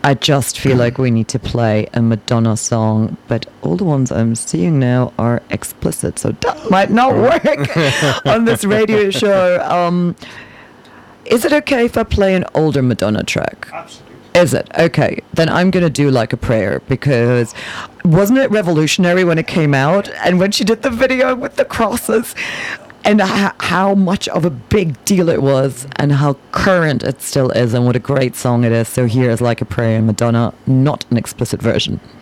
I just feel like we need to play a Madonna song, but all the ones I'm seeing now are explicit, so that might not work on this radio show. Is it okay if I play an older Madonna track? Absolutely. Is it? Okay. Then I'm going to do Like a Prayer, because wasn't it revolutionary when it came out? And when she did the video with the crosses, and how much of a big deal it was, and how current it still is, and what a great song it is. So here is Like a Prayer, Madonna, not an explicit version.